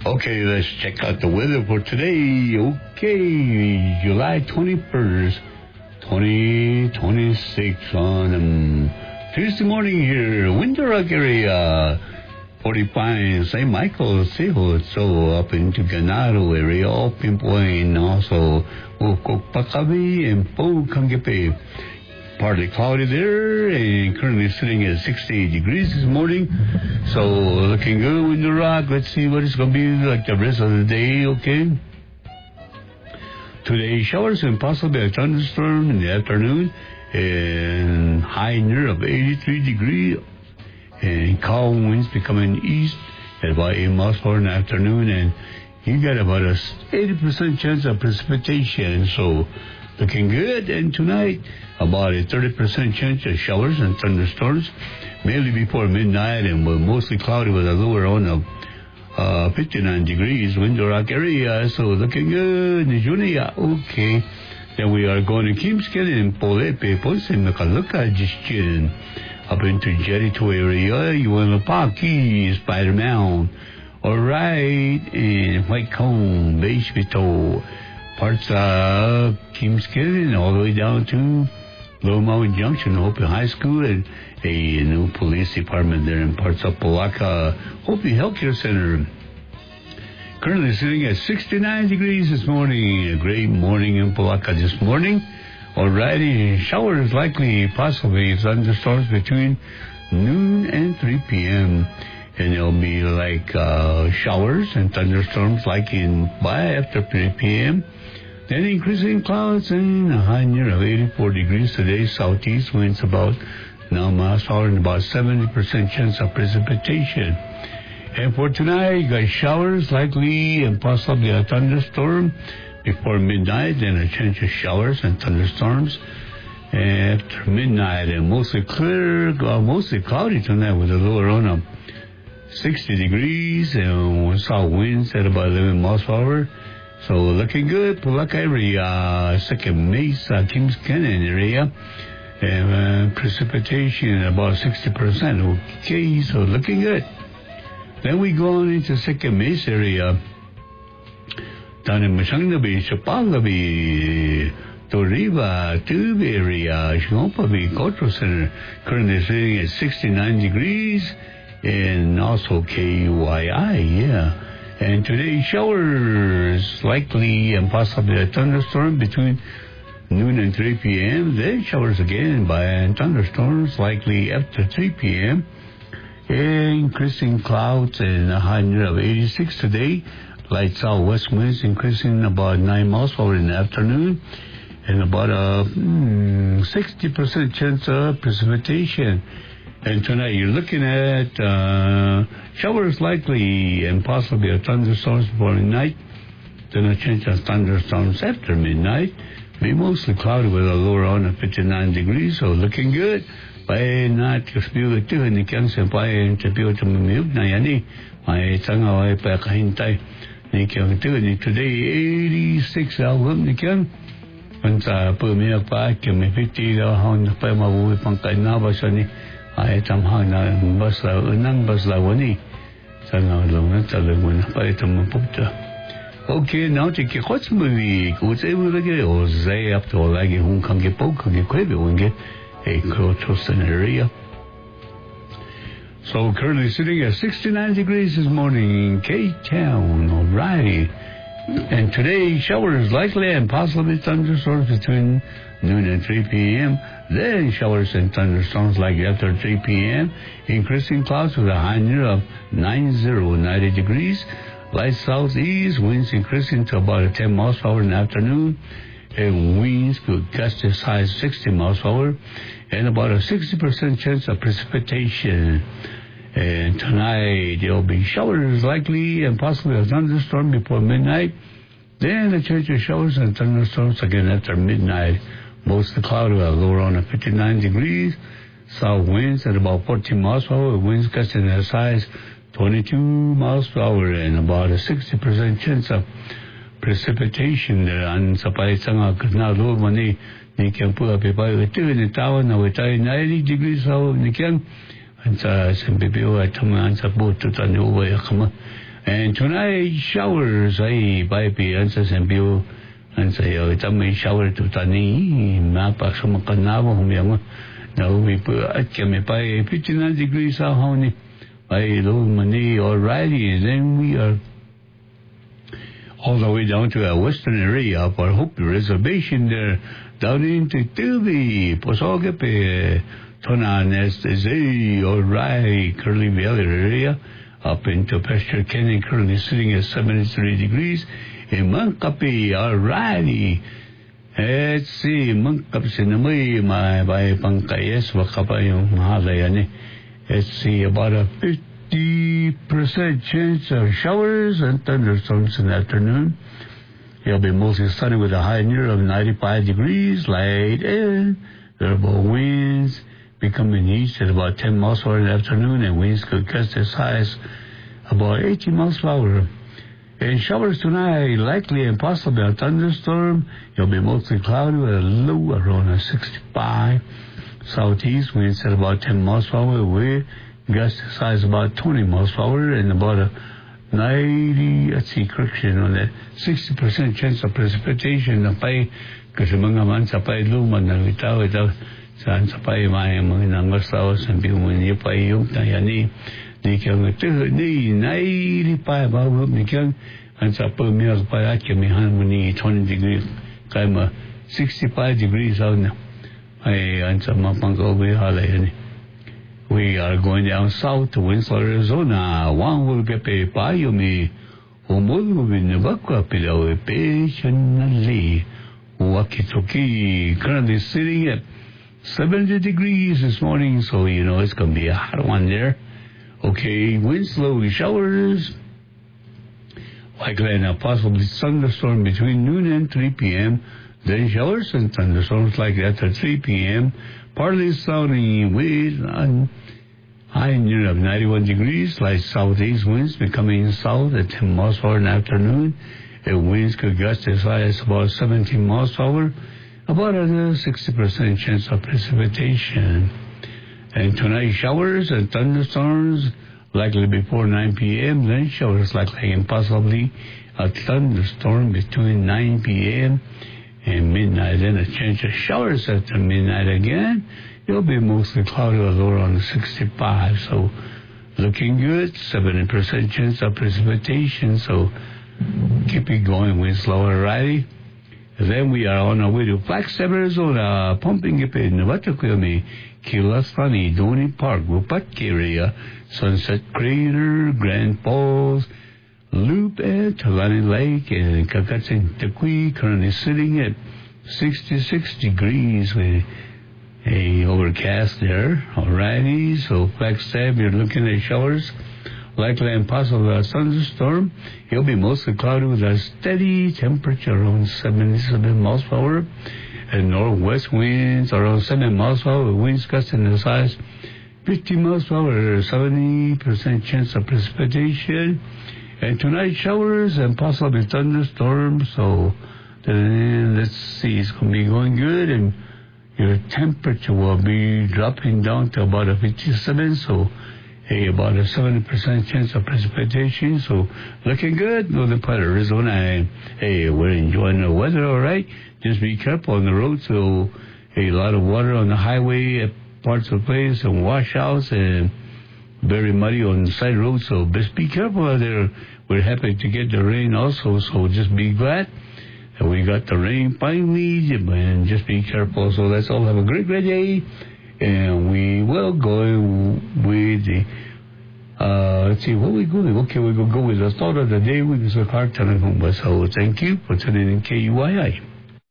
Okay, let's check out the weather for today. Okay, July 21st, 2026 on Tuesday morning here, Windrock area, 45, St. Michael, Cebu, so up into Ganado area, all pinpoint, also Pakabi and Po Kangepe. Partly cloudy there, and currently sitting at 68 degrees this morning. So looking good with the rock. Let's see what it's going to be like the rest of the day, okay? Today, showers and possibly a thunderstorm in the afternoon, and high near of 83 degrees, and calm winds becoming east at about 8 miles per hour in the afternoon, and you got about a 80% chance of precipitation, so looking good. And tonight, about a 30% chance of showers and thunderstorms, mainly before midnight, and mostly cloudy with a lower on of 59 degrees, Windrock area, so looking good. Junia, okay. Then we are going to Kimskin and Polepe, Ponce, Makaluka, Jishin, up into Jericho area, you want to Paki, Spider Mound, alright, and White Cone, Beachvito, parts of Kimskin, and all the way down to Low Mountain Junction, Hopi High School, and a new police department there in parts of Palaca, Hopi Healthcare Center. Currently sitting at 69 degrees this morning. A great morning in Palaca this morning. Alrighty, showers likely, possibly thunderstorms between noon and 3 p.m. And it'll be like showers and thunderstorms like by after 3 p.m. Then increasing clouds and a high near of 84 degrees today. Southeast winds about 9 miles per hour and about 70% chance of precipitation. And for tonight, you got showers likely and possibly a thunderstorm before midnight. Then a chance of showers and thunderstorms after midnight. And mostly clear, mostly cloudy tonight with a lower on of 60 degrees. And we saw winds at about 11 miles per hour. So looking good, Pulaca area, Second Mesa, Kings Canyon area, and precipitation about 60%. Okay, so looking good. Then we go on into Second Mesa area, down in Mashangnabi, Chapalabi, Toriba, Tube area, Shmopabi, Cultural Center, currently sitting at 69 degrees, and also KUII, yeah. And today, showers likely and possibly a thunderstorm between noon and 3 p.m. Then showers again and thunderstorms likely after 3 p.m. Increasing clouds and a high near of 86 today. Light southwest winds increasing about 9 miles per hour in the afternoon. And about a 60% chance of precipitation. And tonight you're looking at showers likely and possibly a thunderstorms before midnight. Then a chance of thunderstorms after midnight. Be mostly cloudy with a lower on of 59 degrees, so looking good. By not kaspiyo ito, ni kang senpai ang tapiyo ito mamiyog na yani. May tangaw ay pa kahintay. Ni kang ito, ni today 86 album ni kang. Pansa po miyag pa, kami 50 daw hang na pa mabuhi pang kainaba siya ni. Ay tamhang na basla unang basla wani sana long na talang na pa ito maputa. Okay, now take your what's movie what's able to get or say up to lagi hung kang ge pok ge kwebe wenge a cultural area. So currently sitting at 69 degrees this morning in K-Town. Alrighty. And today showers likely and possibly thunderstorms between noon and 3 p.m. Then showers and thunderstorms like after 3 p.m. Increasing clouds with a high near of 90 degrees. Light southeast winds increasing to about 10 miles per hour in the afternoon. And winds could gust as high as 60 miles per hour. And about a 60% chance of precipitation. And tonight there will be showers likely and possibly a thunderstorm before midnight. Then a chance of showers and thunderstorms again after midnight. Mostly cloudy with a lower on of 59 degrees. South winds at about 14 miles per hour. Winds gusting as high as 22 miles per hour. And about a 60% chance of precipitation there. And sa paitsanga na lo mani ni kang pula pipay ito ni tawan na witay 90 degrees south ni kang. And sa SMPPO at tamaan sa buto tanyo uway akama. And tonight, showers, ay, baipi, ansa sembiu, ansa yo, tamay shower to tani, mapa sa makanawa, humiyama, na umipu, at kami pa, 59 degrees sa honi, ay, low mani, alrighty, and then we are all the way down to a western area of our Hope Reservation there, down into Tilby, Posogape, Tonanes, alright, Curly Valley area, up into Pasture Canyon, currently sitting at 73 degrees. In Mankapi, alrighty. Let's see, Mankapi sinamay, may pangkayes, baka pa yung mahalayan eh. Let's see, about a 50% chance of showers and thunderstorms in the afternoon. It'll be mostly sunny with a high near of 95 degrees, light and variable winds becoming east at about 10 miles per hour in the afternoon, and winds could gust as high as about 18 miles per hour. And showers tonight, likely and possibly a thunderstorm. It'll be mostly cloudy with a low around a 65. Southeast winds at about 10 miles per hour, with gusts as high as about 20 miles per hour, and about a 90, let's see, correction on that, 60% chance of precipitation. Kasi mga man sa pay luman na itaw, saan sa pay mga nangasawa sa biuman niya pa yung tayani. Di kaya nga ni 95 bago ni kaya ang sa pamiyag pa at kamihan mo ni 20 degrees kaya 65 degrees out na ay ang sa mapangkaubi halay. We are going down south to Winslow, Arizona. One will get a payo me umul with Nabaka Pilaw patiently. Wakitoki currently sitting at 70 degrees this morning, so you know it's going to be a hot one there. Okay, Winslow showers, likely and a possibly thunderstorm between noon and 3 p.m. Then showers and thunderstorms like that at 3 p.m. Partly sunny with a high near of 91 degrees, light southeast winds becoming south at 10 miles per hour in the afternoon. And winds could gust as high as about 17 miles per hour, about a 60% chance of precipitation. And tonight, showers and thunderstorms likely before 9 p.m. Then showers likely and possibly a thunderstorm between 9 p.m. and midnight. Then a chance of showers after midnight again. It'll be mostly cloudy or lower on 65. So looking good. 70% chance of precipitation. So keep it going with slower righty. Then we are on our way to Flagstaff, Arizona, pumping up in Watakwame, Kilastani, Donny Park, Wupatki area, Sunset Crater, Grand Falls, Loop at Talani Lake, and Kakatsin Tequi, currently sitting at 66 degrees with a overcast there. Alrighty, so Flagstaff, you're looking at showers. Likely and possible a thunderstorm. It'll be mostly cloudy with a steady temperature around 77 miles per hour. And northwest winds around 7 miles per hour. Winds gusting as high as 50 miles per hour. 70% chance of precipitation. And tonight showers and possibly thunderstorms. So then let's see, it's going to be going good. And your temperature will be dropping down to about a 57. So about a 70% chance of precipitation, so looking good. Northern part of Arizona, and we're enjoying the weather, all right. Just be careful on the road. So a lot of water on the highway at parts of the place, and washouts, and very muddy on the side roads. So just be careful out there. We're happy to get the rain also, so just be glad that we got the rain finally, and just be careful. So let's all have a great day. And we will go with the, let's see, what we go with? Okay, we will go with the thought of the day with Mr. Clark Tanahumba. So thank you for tuning in KUYI.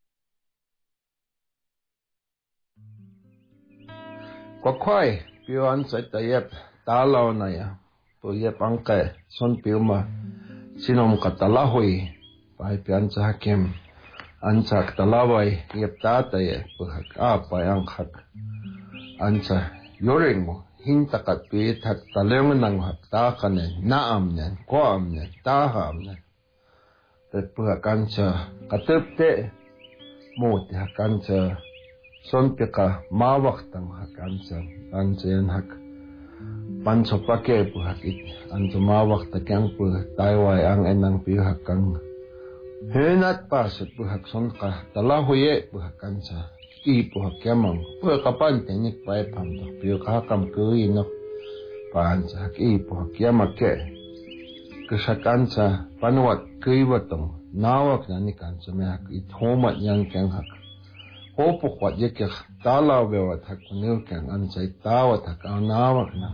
Kwakwai, pio ansay tayep, talaw na ya. Po yep angke, son pio ma, sinom katalahoy, pahay pian sa hakim, ansak talaway, yep tataye, puhak apay angkak. Ansa yoring mo hintakat pit hak talengan ng haktakan naam niyan koam niyan taham niyan tepuha kansa katepte mo ti hakansa sonpika mawak tang hakansa ansa yan hak panso pake puhak it antumawak takyang pu tayway ang enang pihak kang henat pasut puhak sonka talahuye puhak kansa i puhak yamang puhak kapan tenik pai pamdo pihak hakam kuino pansa i puhak yamake kesakansa panuat kuiwatong nawak nani kansa mehak it homat yang keng hak hopo kwat yekek talaw bewat hak kunil keng ansay tawat hak nawak na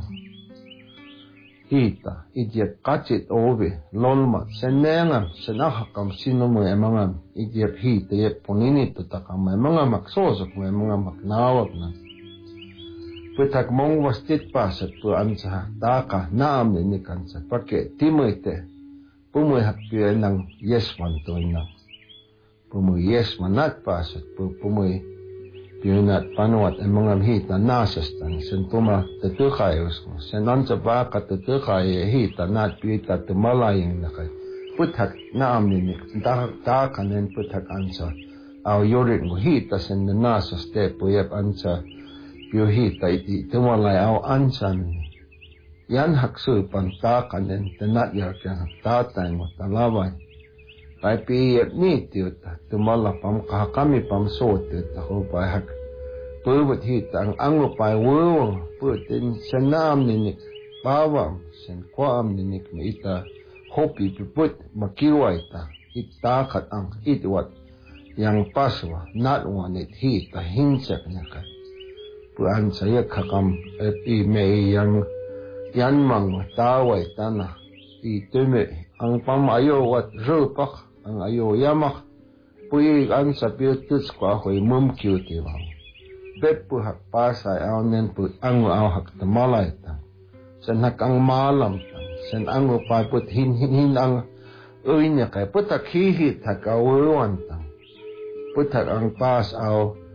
hita idiep kacit obe lolma senengam senahakam sinomo emangam idiep hita yep ponini tutakam emangam maksosok emangam maknawak na putak mong wastit pasat pu ansa taka naam ni kansa pake timoite pumuy hakpiyo nang yesman to nang pumuy yesman nat pasat pumuy pinat panuat emangam hita nasastan sen puma tetukayos sen ansa baka tetukay hita nat pita tumalayang nakay putak naam ni taka nen putak ansa aw yorit mo hita sen nasas te puyep ansa piyo hita iti tumalay aw ansan yan haksu pantakan den tenat yak yang tatay mo talaway ay piyep ni tiyota tumala pam kakami pam so tiyota ko pa hak puyot hita ang ango pa wo putin senam ninik bawam sen kwam ninik mo ita hopi piput makiway ta itakat ang itwat yang paswa not one it hita hinsak nakat puan saya kakam epi may yang yan mang taway tanah itume ang pamayo wat rupak ang ayo yamak puyi ang sa piutus ko ako'y mumkiw tiwaw bepu hak pasay awnen pu ang hak tamalay tang sen hak ang malam tang sen ang put hin ang uinya kay putak hihit hak awan tang putak ang pas aw